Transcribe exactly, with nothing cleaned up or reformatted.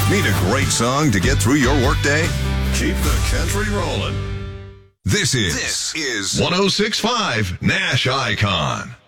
Need a great song to get through your workday? Keep the country rolling. This is, this is one oh six point five Nash Icon.